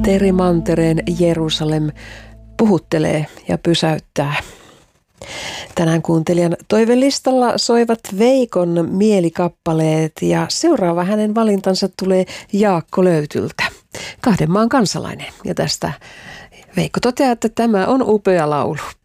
Mantereen Jerusalem puhuttelee ja pysäyttää. Tänään kuuntelijan toivelistalla soivat Veikon mielikappaleet ja seuraava hänen valintansa tulee Jaakko Löytyltä, Kahden maan kansalainen. Ja tästä Veikko toteaa, että tämä on upea laulu.